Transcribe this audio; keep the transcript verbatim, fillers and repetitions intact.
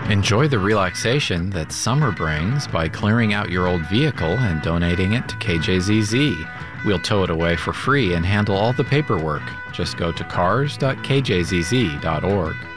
Enjoy the relaxation that summer brings by clearing out your old vehicle and donating it to K J Z Z. We'll tow it away for free and handle all the paperwork. Just go to cars dot k j z z dot org.